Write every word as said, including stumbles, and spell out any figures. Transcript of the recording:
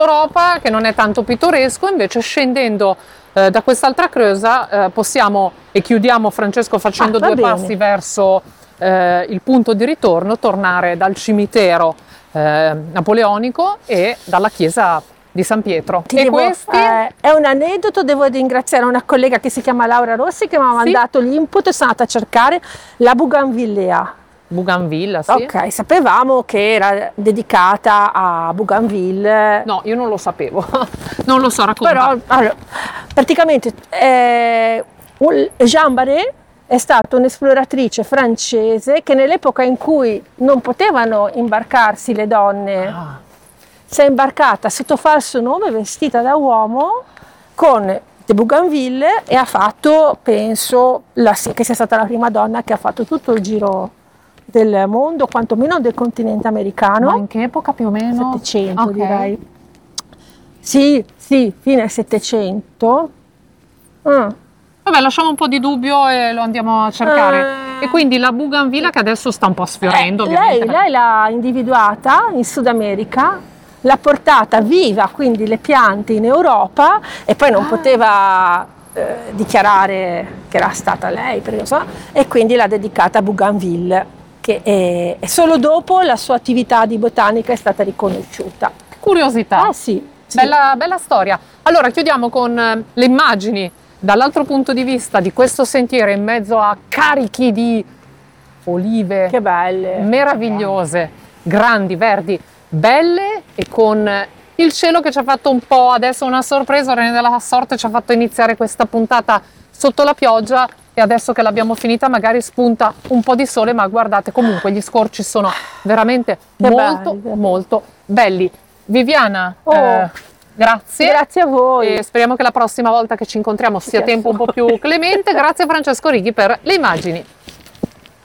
Europa, che non è tanto pittoresco, invece scendendo eh, da quest'altra creusa eh, possiamo, e chiudiamo Francesco facendo Ah, va due bene. passi verso eh, il punto di ritorno, tornare dal cimitero eh, napoleonico e dalla chiesa di San Pietro. Ti E devo- questi? eh, è un aneddoto, devo ringraziare una collega che si chiama Laura Rossi che mi ha Sì. mandato l'input e sono andata a cercare la Bougainvillea. Bougainville, sì. Ok, sapevamo che era dedicata a Bougainville. No, io non lo sapevo, non lo so raccontare. Però allora, praticamente eh, un- Jeanne Barré è stata un'esploratrice francese che nell'epoca in cui non potevano imbarcarsi le donne, Ah, si è imbarcata sotto falso nome, vestita da uomo, con de Bougainville e ha fatto, penso, la- che sia stata la prima donna che ha fatto tutto il giro del mondo, quantomeno del continente americano. ma in che epoca più o meno? settecento Ok. direi. Sì, sì, fine settecento. Ah. Vabbè, lasciamo un po' di dubbio e lo andiamo a cercare. Eh. E quindi la Bougainville che adesso sta un po' sfiorendo, Eh, ovviamente. lei, lei l'ha individuata in Sud America, l'ha portata viva, quindi le piante in Europa e poi non Ah. poteva eh, dichiarare che era stata lei, perché non so, e quindi l'ha dedicata a Bougainville, che è, e solo dopo la sua attività di botanica è stata riconosciuta. Curiosità. Ah sì, sì. Bella, bella storia. Allora, chiudiamo con eh, le immagini dall'altro punto di vista di questo sentiero in mezzo a carichi di olive Che belle. meravigliose, grandi, verdi, belle e con il cielo che ci ha fatto un po' adesso una sorpresa, Rene della sorte ci ha fatto iniziare questa puntata sotto la pioggia e adesso che l'abbiamo finita magari spunta un po' di sole, ma guardate comunque gli scorci sono veramente Che molto belli. molto belli. Viviana, Oh. eh, grazie. Grazie a voi. E speriamo che la prossima volta che ci incontriamo sia Sia tempo un po' più clemente. Grazie a Francesco Righi per le immagini.